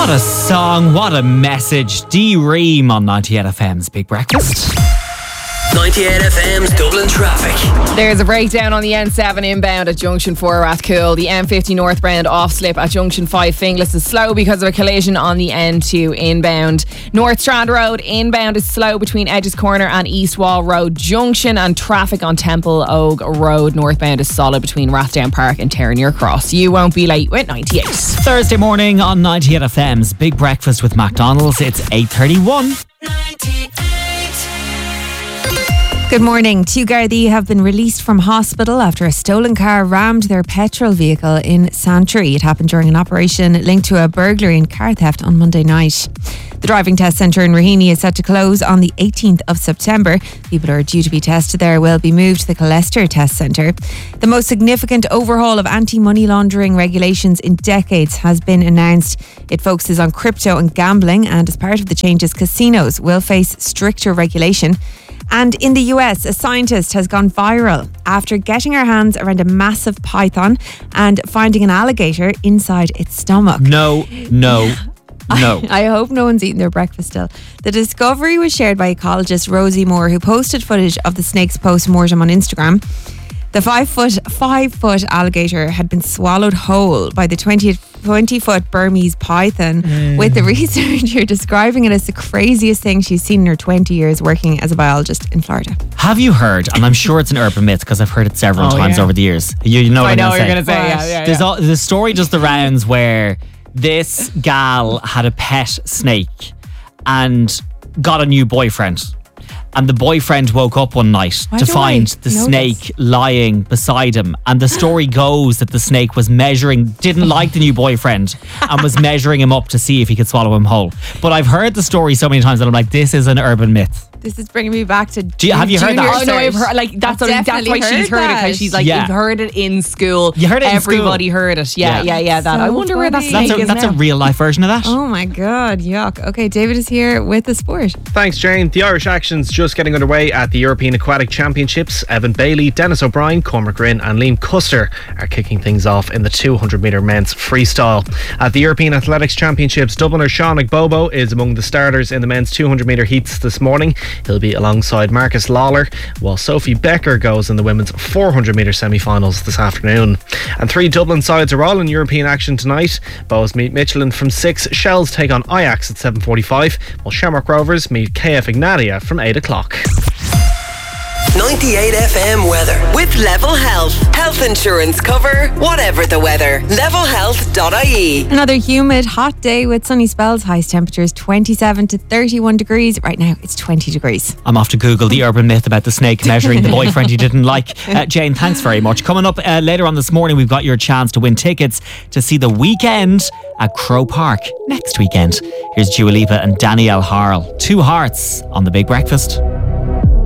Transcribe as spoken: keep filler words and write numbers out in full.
What a song, what a message. D-Ream on ninety-eight F M's Big Breakfast. ninety-eight F M's Dublin traffic. There's a breakdown on the N seven inbound at Junction four Rathcoole. The M fifty northbound off slip at Junction five Finglas is slow because of a collision on the N two inbound. North Strand Road inbound is slow between Edges Corner and East Wall Road Junction, and traffic on Temple Oak Road northbound is solid between Rathdown Park and Terranure Cross. You won't be late with ninety-eight. Thursday morning on ninety-eight F M's Big Breakfast with McDonald's. It's eight thirty-one. ninety-eight. Good morning. Two Gardaí have been released from hospital after a stolen car rammed their petrol vehicle in Santry. It happened during an operation linked to a burglary and car theft on Monday night. The driving test centre in Raheny is set to close on the eighteenth of September. People who are due to be tested there will be moved to the Colester Test Centre. The most significant overhaul of anti-money laundering regulations in decades has been announced. It focuses on crypto and gambling, and as part of the changes, casinos will face stricter regulation. And in the U S, a scientist has gone viral after getting her hands around a massive python and finding an alligator inside its stomach. No, no, no. I, I hope no one's eating their breakfast still. The discovery was shared by ecologist Rosie Moore, who posted footage of the snake's post-mortem on Instagram. The five foot, five foot alligator had been swallowed whole by the twenty, twenty foot Burmese python, mm. with the researcher describing it as the craziest thing she's seen in her twenty years working as a biologist in Florida. Have you heard, and I'm sure it's an urban myth because I've heard it several oh, times yeah. over the years. You, you know what I I'm know going what you're to say. going to say, yeah, yeah, There's yeah. all, the story just the rounds where this gal had a pet snake and got a new boyfriend. And the boyfriend woke up one night Why to do find I the know snake this? lying beside him. And the story goes that the snake was measuring, didn't like the new boyfriend, and was measuring him up to see if he could swallow him whole. But I've heard the story so many times that I'm like, this is an urban myth. This is bringing me back to Do you, have you heard that? Oh no, I've heard, like that's I've what, that's definitely why she's heard heard it, that. because she's like, Yeah. you've heard it in school. You heard it in school. Everybody heard it. Yeah, Yeah. yeah, yeah. That. So I wonder where that funny. snake That's, a, is that's now. a real life version of that. Oh my God, yuck. Okay, David is here with the sport. Thanks, Jane. The Irish action's just getting underway at the European Aquatic Championships. Evan Bailey, Dennis O'Brien, Cormac Rinn and Liam Custer are kicking things off in the two hundred metre men's freestyle. At the European Athletics Championships, Dubliner Sean Igbobo is among the starters in the men's two hundred metre heats this morning. He'll be alongside Marcus Lawler, while Sophie Becker goes in the women's four hundred metre semi-finals this afternoon. And three Dublin sides are all in European action tonight. Bows meet Michelin from six, Shells take on Ajax at seven forty-five, while Shamrock Rovers meet K F Ignatia from eight o'clock. ninety-eight F M weather with Level Health. Health insurance cover, whatever the weather. level health dot I E. Another humid, hot day with sunny spells. Highest temperatures twenty-seven to thirty-one degrees. Right now it's twenty degrees. I'm off to Google the urban myth about the snake measuring the boyfriend you didn't like. Uh, Jane, thanks very much. Coming up uh, later on this morning, we've got your chance to win tickets to see The Weekend at Crow Park next weekend. Here's Dua Lipa and Danielle Harle. Two Hearts on The Big Breakfast.